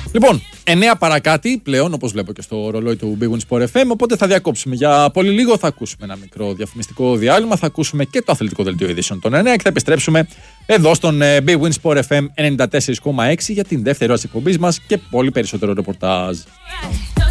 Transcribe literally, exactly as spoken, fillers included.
Λοιπόν, εννέα παρακάτι πλέον, όπως βλέπω και στο ρολόι του Big Win Sport εφ εμ. Οπότε θα διακόψουμε για πολύ λίγο. Θα ακούσουμε ένα μικρό διαφημιστικό διάλειμμα. Θα ακούσουμε και το αθλητικό δελτίο ειδήσεων των εννέα και θα επιστρέψουμε εδώ στον Big Win Sport εφ εμ ενενήντα τέσσερα κόμμα έξι για την δεύτερη ώρα της εκπομπής μας και πολύ περισσότερο ρεπορτάζ.